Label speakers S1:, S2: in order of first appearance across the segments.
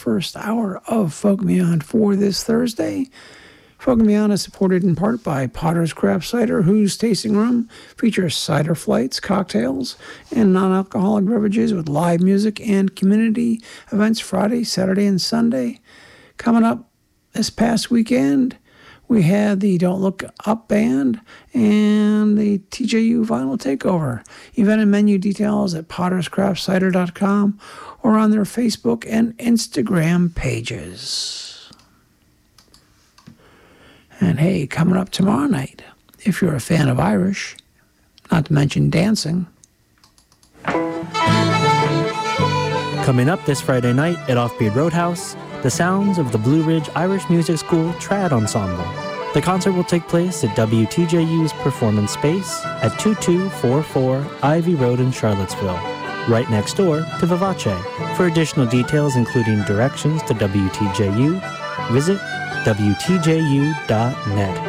S1: first hour of Folk and Beyond for this Thursday. Folk and Beyond is supported in part by Potter's Craft Cider, whose tasting room features cider flights, cocktails, and non-alcoholic beverages with live music and community events Friday, Saturday, and Sunday. Coming up this past weekend, we had the Don't Look Up Band and the TJU Vinyl Takeover. Event and menu details at potterscraftcider.com or on their Facebook and Instagram pages. And hey, coming up tomorrow night, if you're a fan of Irish, not to mention dancing.
S2: Coming up this Friday night at Offbeat Roadhouse, the sounds of the Blue Ridge Irish Music School Trad Ensemble. The concert will take place at WTJU's Performance Space at 2244 Ivy Road in Charlottesville, right next door to Vivace. For additional details, including directions to WTJU, visit WTJU.net.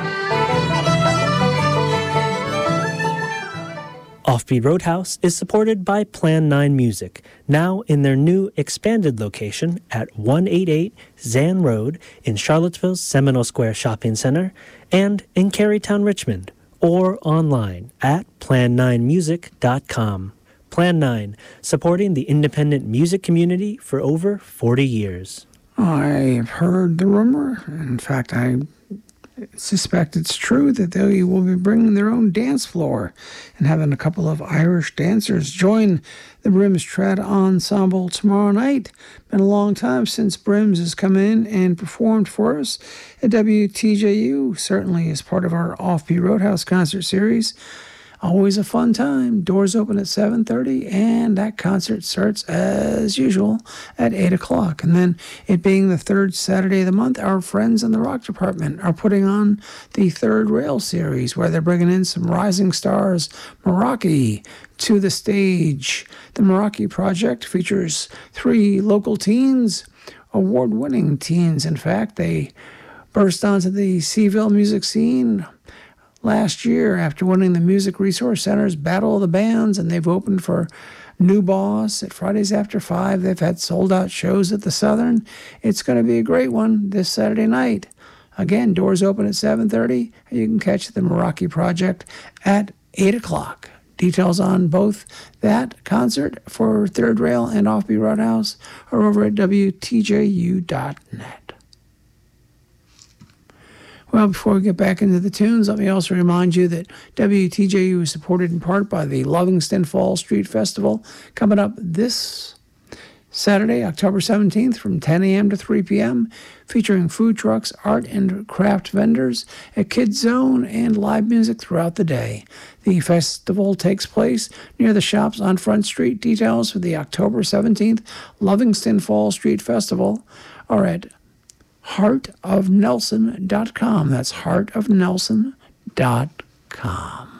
S2: Offbeat Roadhouse is supported by Plan 9 Music, now in their new expanded location at 188 Zan Road in Charlottesville's Seminole Square Shopping Center and in Carytown, Richmond, or online at plan9music.com. Plan 9, supporting the independent music community for over 40 years.
S1: I've heard the rumor. In fact, I suspect it's true that they will be bringing their own dance floor and having a couple of Irish dancers join the Brims Trad Ensemble tomorrow night. Been a long time since Brims has come in and performed for us at WTJU, certainly as part of our Offbeat Roadhouse concert series. Always a fun time. Doors open at 7:30, and that concert starts as usual at 8 o'clock. And then, it being the third Saturday of the month, our friends in the rock department are putting on the Third Rail series, where they're bringing in some rising stars, Meraki, to the stage. The Meraki Project features 3 local teens, award-winning teens. In fact, they burst onto the Seaville music scene last year after winning the Music Resource Center's Battle of the Bands, and they've opened for New Boss at Fridays After 5. They've had sold-out shows at the Southern. It's going to be a great one this Saturday night. Again, doors open at 7:30, and you can catch the Meraki Project at 8 o'clock. Details on both that concert for Third Rail and Offbeat Roadhouse are over at WTJU.net. Well, before we get back into the tunes, let me also remind you that WTJU is supported in part by the Livingston Fall Street Festival coming up this Saturday, October 17th from 10 a.m. to 3 p.m., featuring food trucks, art and craft vendors, a kids zone, and live music throughout the day. The festival takes place near the shops on Front Street. Details for the October 17th Livingston Fall Street Festival are at heartofnelson.com. That's heartofnelson.com.